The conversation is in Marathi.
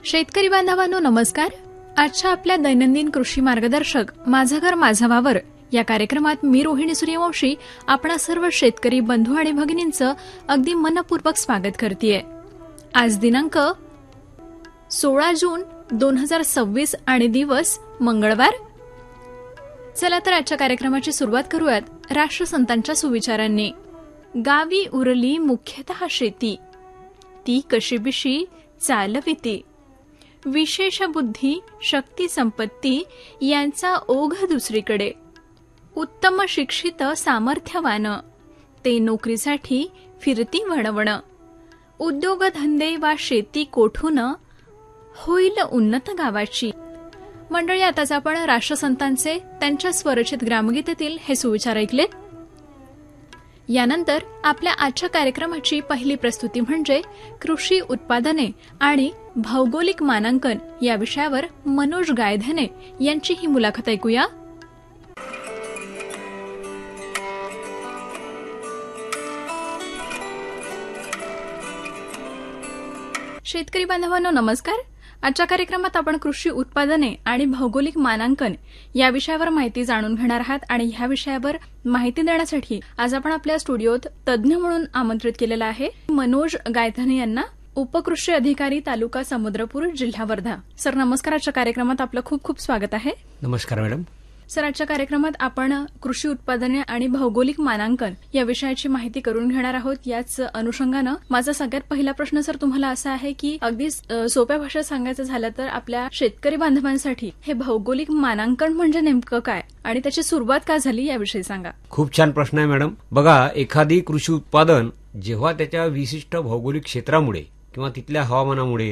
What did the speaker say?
शेतकरी बांधवांनो नमस्कार. आजच्या आपल्या दैनंदिन कृषी मार्गदर्शक माझं घर माझा वावर या कार्यक्रमात मी रोहिणी सूर्यवंशी आपणा सर्व शेतकरी बंधू आणि भगिनींचं अगदी मनपूर्वक स्वागत करतेय. आज दिनांक 16 जून 2026 आणि दिवस मंगळवार. चला तर आजच्या कार्यक्रमाची सुरुवात करूयात राष्ट्रसंतांच्या सुविचारांनी. गावी उरली मुख्यतः शेती, ती कशीबिशी चालविती. विशेष बुद्धी शक्ती संपत्ती यांचा ओघ दुसरीकडे. उत्तम शिक्षित सामर्थ्यवान, ते नोकरीसाठी फिरती वणवण. उद्योगधंदे वा शेती कोठून होईल उन्नत गावाची. मंडळी, आताच आपण राष्ट्रसंतांचे त्यांच्या स्वरचित ग्रामगीतेतील हे सुविचार ऐकलेत. यानंतर आपल्या आजच्या कार्यक्रमाची पहिली प्रस्तुती म्हणजे कृषी उत्पादने आणि भौगोलिक मानांकन या विषयावर मनोज गायधने यांची ही मुलाखत ऐकूया. शेतकरी बांधवांनो नमस्कार. आजच्या कार्यक्रमात आपण कृषी उत्पादने आणि भौगोलिक मानांकन या विषयावर माहिती जाणून घेणार आहात आणि ह्या विषयावर माहिती देण्यासाठी आज आपण आपल्या स्टुडिओत तज्ज्ञ म्हणून आमंत्रित केलेला आहे मनोज गायधने यांना, उपकृषी अधिकारी तालुका समुद्रपूर, जिल्हा वर्धा. सर नमस्कार. आजच्या कार्यक्रमात आपलं खूप खूप स्वागत आहे. नमस्कार मॅडम. सर, आजच्या कार्यक्रमात आपण कृषी उत्पादने आणि भौगोलिक मानांकन या विषयाची माहिती करून घेणार आहोत. याच अनुषंगानं माझा सगळ्यात पहिला प्रश्न सर तुम्हाला असा आहे की अगदी सोप्या भाषेत सांगायचं झालं तर आपल्या शेतकरी बांधवांसाठी हे भौगोलिक मानांकन म्हणजे नेमकं काय आणि त्याची सुरुवात का झाली याविषयी सांगा. खूप छान प्रश्न आहे मॅडम. बघा, एखादी कृषी उत्पादन जेव्हा त्याच्या विशिष्ट भौगोलिक क्षेत्रामुळे किंवा तिथल्या हवामानामुळे